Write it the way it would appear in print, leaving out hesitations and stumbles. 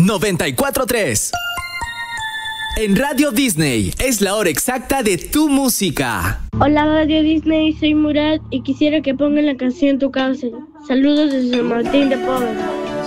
94.3. En Radio Disney es la hora exacta de tu música. Hola Radio Disney, soy Murat y quisiera que pongan la canción Tu Causa. Saludos desde San Martín de Porres.